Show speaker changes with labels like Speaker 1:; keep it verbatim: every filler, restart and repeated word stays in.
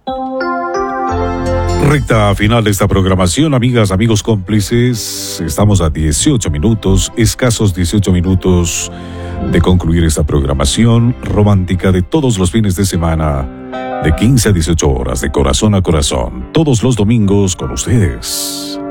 Speaker 1: Recta final de esta programación, amigas, amigos cómplices. Estamos a dieciocho minutos, escasos dieciocho minutos de concluir esta programación romántica de todos los fines de semana, de quince a dieciocho horas, de corazón a corazón, todos los domingos con ustedes.